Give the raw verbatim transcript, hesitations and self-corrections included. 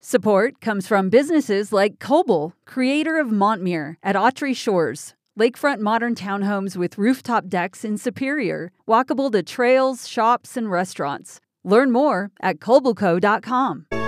Support comes from businesses like Coble, creator of Montmere at Autry Shores, lakefront modern townhomes with rooftop decks in Superior, walkable to trails, shops, and restaurants. Learn more at cobleco dot com.